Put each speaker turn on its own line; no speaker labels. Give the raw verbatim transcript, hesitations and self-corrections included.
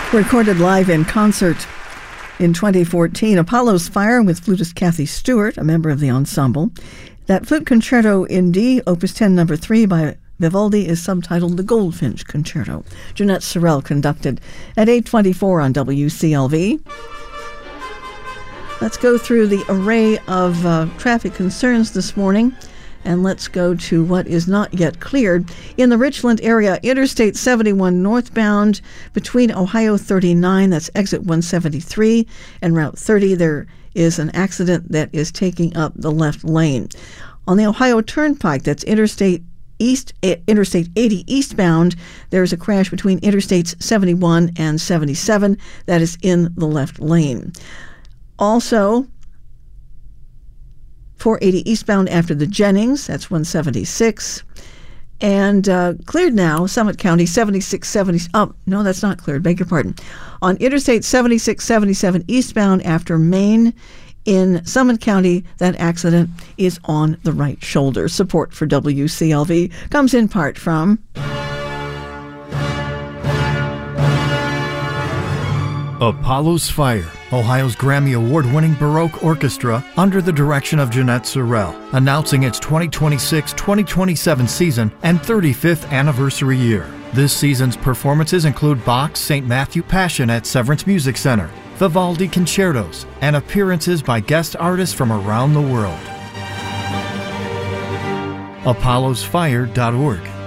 Recorded live in concert in twenty fourteen, Apollo's Fire with flutist Kathy Stewart, a member of the ensemble. That flute concerto in D, Opus ten, number three by Vivaldi, is subtitled The Goldfinch Concerto. Jeanette Sorrell conducted at eight twenty-four on W C L V. Let's go through the array of uh, traffic concerns this morning. And let's go to what is not yet cleared. In the Richland area, Interstate seventy-one northbound between Ohio thirty-nine, that's exit one seventy-three, and Route thirty, there is an accident that is taking up the left lane. On the Ohio Turnpike, that's Interstate East, Interstate eighty eastbound, there's a crash between Interstates seventy-one and seventy-seven. That is in the left lane. Also, four eighty eastbound after the Jennings, that's one seventy-six. And uh, cleared now, Summit County, seventy-six seventy. Oh, no, that's not cleared. Beg your pardon. On Interstate seventy-six seventy-seven eastbound after Maine in Summit County, that accident is on the right shoulder. Support for W C L V comes in part from
Apollo's Fire, Ohio's Grammy Award-winning Baroque orchestra under the direction of Jeanette Sorrell, announcing its twenty twenty-six twenty twenty-seven season and thirty-fifth anniversary year. This season's performances include Bach's Saint Matthew Passion at Severance Music Center, Vivaldi concertos, and appearances by guest artists from around the world. apollos fire dot org